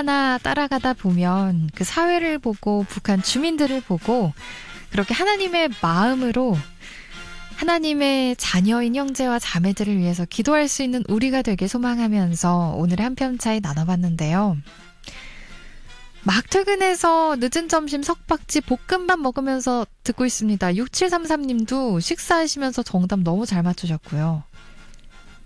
하나하나 따라가다 보면 그 사회를 보고 북한 주민들을 보고 그렇게 하나님의 마음으로 하나님의 자녀인 형제와 자매들을 위해서 기도할 수 있는 우리가 되길 소망하면서 오늘의 한 편 차이 나눠봤는데요. 막 퇴근해서 늦은 점심 석박지 볶음밥 먹으면서 듣고 있습니다. 6733님도 식사하시면서 정답 너무 잘 맞추셨고요.